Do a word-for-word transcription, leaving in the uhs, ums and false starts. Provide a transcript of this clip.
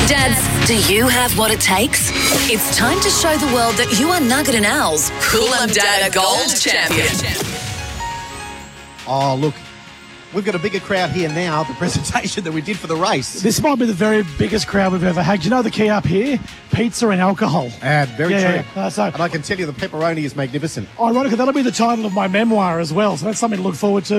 Dads, do you have what it takes? It's time to show the world that you are Nugget and Al's Coolum Data Gold Champion. Oh, look, we've got a bigger crowd here now, the presentation that we did for the race. This might be the very biggest crowd we've ever had. Do you know the key up here? Pizza and alcohol. And very Yeah, true. yeah. Uh, so- and I can tell you the pepperoni is magnificent. Ironically, that'll be the title of my memoir as well, so that's something to look forward to.